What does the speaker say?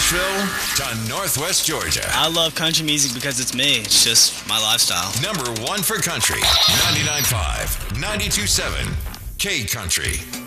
Nashville to Northwest Georgia. I love country music because it's me. It's just my lifestyle. Number one for country. 99.5, 92.7, K Country.